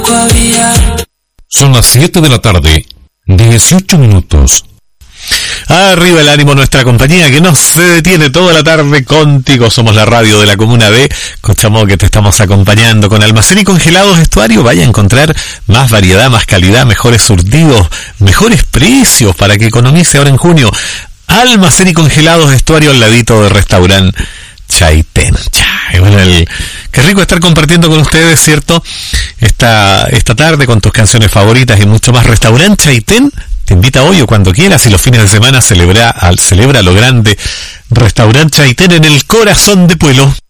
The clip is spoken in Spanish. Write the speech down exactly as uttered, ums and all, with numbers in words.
Son las siete de la tarde, dieciocho minutos. Arriba el ánimo, nuestra compañía que no se detiene toda la tarde contigo. Somos la radio de la Comuna D. Escuchamos que te estamos acompañando con Almacén y Congelados Estuario. Vaya a encontrar más variedad, más calidad, mejores surtidos, mejores precios para que economice ahora en junio. Almacén y Congelados Estuario al ladito del restaurante Chaitén. Chay, bueno, el, qué rico estar compartiendo con ustedes, ¿cierto? Esta, esta tarde con tus canciones favoritas y mucho más. Restaurante Chaitén te invita hoy o cuando quieras, y los fines de semana celebra, al, celebra lo grande. Restaurante Chaitén en el corazón de Pueblo.